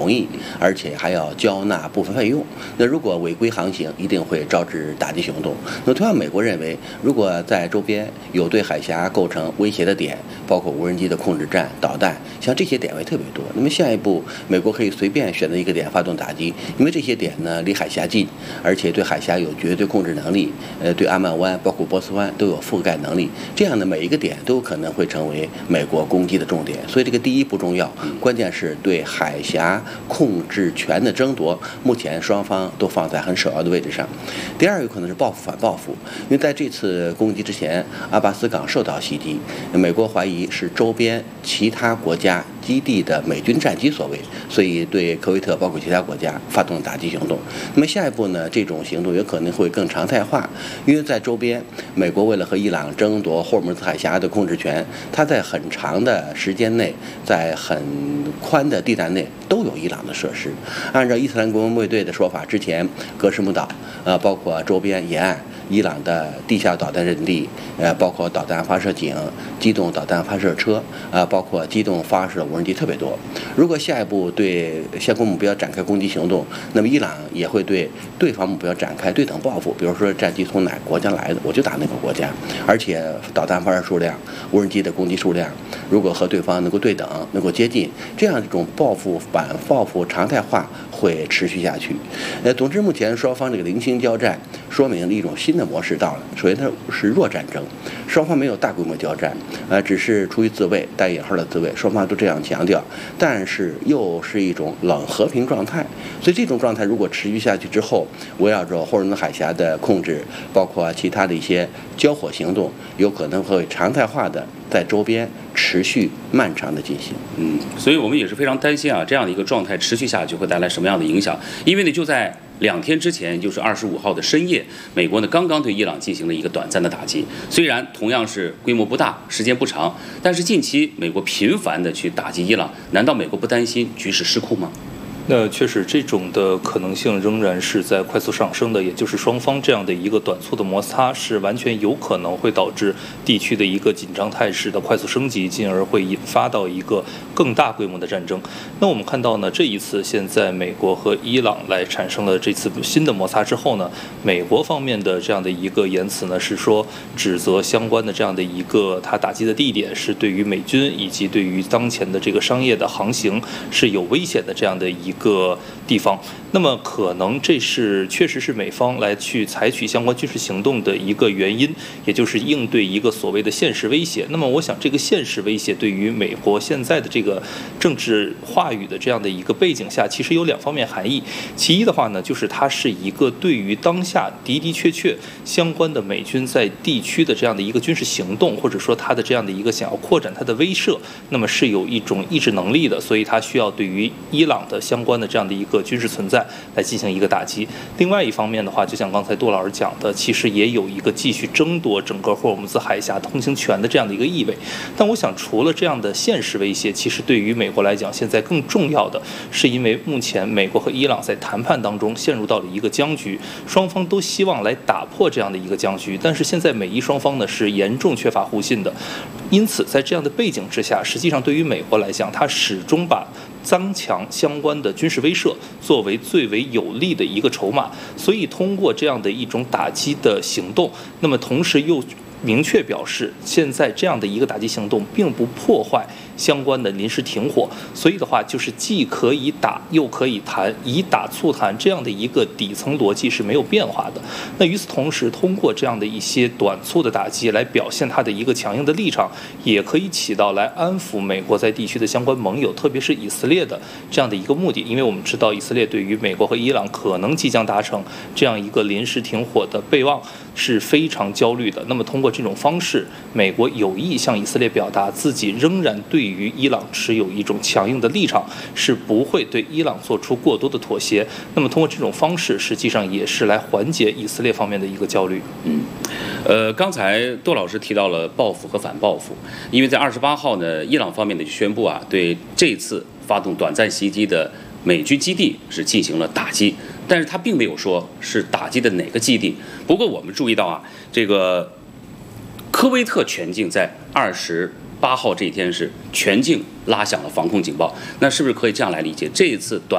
同意，而且还要交纳部分费用。那如果违规航行，一定会招致打击行动。那同样，美国认为，如果在周边有对海峡构成威胁的点，包括无人机的控制站、导弹，像这些点位特别多。那么下一步，美国可以随便选择一个点发动打击，因为这些点呢离海峡近，而且对海峡有绝对控制能力，对阿曼湾包括波斯湾都有覆盖能力。这样的每一个点都有可能会成为美国攻击的重点。所以这个第一不重要，关键是对海峡控制权的争夺，目前双方都放在很首要的位置上。第二有可能是报复反报复，因为在这次攻击之前，阿巴斯港受到袭击，美国怀疑是周边其他国家基地的美军战机所为，所以对科威特包括其他国家发动打击行动。那么下一步呢，这种行动有可能会更常态化，因为在周边，美国为了和伊朗争夺霍尔木兹海峡的控制权，它在很长的时间内，在很宽的地带内都有伊朗的设施。按照伊斯兰国卫队的说法，之前格什木岛包括周边沿岸伊朗的地下导弹阵地，包括导弹发射井、机动导弹发射车，包括机动发射无人机特别多。如果下一步对相关目标展开攻击行动，那么伊朗也会对对方目标展开对等报复，比如说战机从哪个国家来的，我就打哪个国家。而且导弹发射数量、无人机的攻击数量，如果和对方能够对等、能够接近，这样一种报复反报复常态化会持续下去。总之，目前双方这个零星交战，说明了一种新的模式到了。首先，它是弱战争，双方没有大规模交战，只是出于自卫（带引号的自卫），双方都这样强调，但是又是一种冷和平状态。所以这种状态如果持续下去之后，围绕着霍尔木兹海峡的控制，包括其他的一些交火行动，有可能会常态化的在周边持续漫长的进行。 所以我们也是非常担心这样的一个状态持续下去会带来什么样的影响？因为呢，就在2天之前，就是25号的深夜，美国呢刚刚对伊朗进行了一个短暂的打击。虽然同样是规模不大，时间不长，但是近期美国频繁的去打击伊朗，难道美国不担心局势失控吗？ 那确实，这种的可能性仍然是在快速上升的，也就是双方这样的一个短促的摩擦，是完全有可能会导致地区的一个紧张态势的快速升级，进而会引发到一个更大规模的战争。那我们看到呢，这一次现在美国和伊朗来产生了这次新的摩擦之后呢，美国方面的这样的一个言辞呢，是说指责相关的这样的一个它打击的地点是对于美军以及对于当前的这个商业的航行是有危险的这样的一个地方。那么可能这是确实是美方来去采取相关军事行动的一个原因，也就是应对一个所谓的现实威胁。那么我想这个现实威胁对于美国现在的这个政治话语的这样的一个背景下，其实有2方面含义。其一的话呢，就是它是一个对于当下的确相关的美军在地区的这样的一个军事行动，或者说它的这样的一个想要扩展它的威慑，那么是有一种抑制能力的，所以它需要对于伊朗的相关的这样的一个军事存在来进行一个打击。另外一方面的话，就像刚才杜老师讲的，其实也有一个继续争夺整个霍尔木兹海峡通行权的这样的一个意味。但我想，除了这样的现实威胁，其实对于美国来讲，现在更重要的是，因为目前美国和伊朗在谈判当中陷入到了一个僵局，双方都希望来打破这样的一个僵局，但是现在美伊双方呢是严重缺乏互信的。因此，在这样的背景之下，实际上对于美国来讲，它始终把增强相关的军事威慑作为最为有利的一个筹码，所以通过这样的一种打击的行动，那么同时又明确表示，现在这样的一个打击行动并不破坏相关的临时停火，所以的话就是既可以打又可以谈，以打促谈这样的一个底层逻辑是没有变化的。那与此同时，通过这样的一些短促的打击来表现它的一个强硬的立场，也可以起到来安抚美国在地区的相关盟友，特别是以色列的这样的一个目的。因为我们知道以色列对于美国和伊朗可能即将达成这样一个临时停火的备忘是非常焦虑的。那么通过这种方式，美国有意向以色列表达自己仍然对于伊朗持有一种强硬的立场，是不会对伊朗做出过多的妥协。那么通过这种方式，实际上也是来缓解以色列方面的一个焦虑。 刚才杜老师提到了报复和反报复，因为在28号呢，伊朗方面的就宣布对这次发动短暂袭击的美军基地是进行了打击，但是他并没有说是打击的哪个基地。不过我们注意到这个科威特全境在28号这一天是全境拉响了防空警报，那是不是可以这样来理解，这一次短